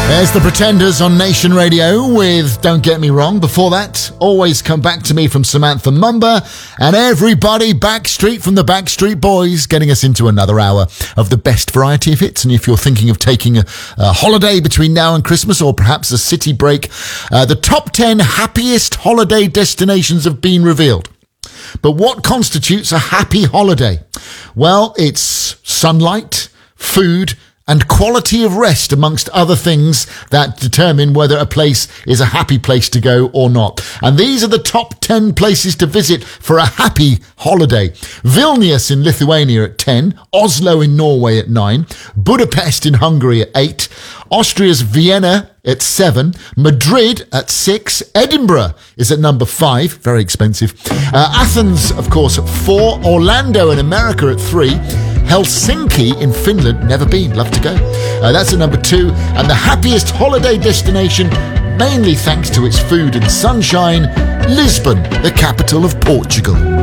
There's the Pretenders on Nation Radio with Don't Get Me Wrong. Before that, Always Come Back to Me from Samantha Mumba, and Everybody Backstreet from the Backstreet Boys, getting us into another hour of the best variety of hits. And if you're thinking of taking a holiday between now and Christmas, or perhaps a city break, the top 10 happiest holiday destinations have been revealed. But what constitutes a happy holiday? Well, it's sunlight, food, and quality of rest, amongst other things that determine whether a place is a happy place to go or not. And these are the top 10 places to visit for a happy holiday. Vilnius in Lithuania at 10, Oslo in Norway at 9, Budapest in Hungary at 8, Austria's Vienna at 7, Madrid at 6, Edinburgh is at number 5, very expensive, Athens, of course, at 4, Orlando in America at 3, Helsinki in Finland, never been, love to go. That's at number 2, and the happiest holiday destination, mainly thanks to its food and sunshine, Lisbon, the capital of Portugal.